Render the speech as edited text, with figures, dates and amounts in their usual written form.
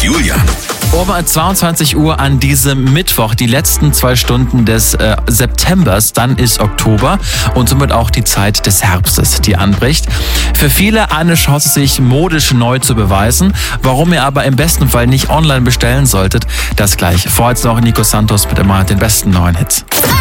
Julian. Um 22 Uhr an diesem Mittwoch, die letzten 2 Stunden des Septembers, dann ist Oktober und somit auch die Zeit des Herbstes, die anbricht. Für viele eine Chance, sich modisch neu zu beweisen. Warum ihr aber im besten Fall nicht online bestellen solltet, das gleich. Vorher jetzt noch Nico Santos mit immer den besten neuen Hits.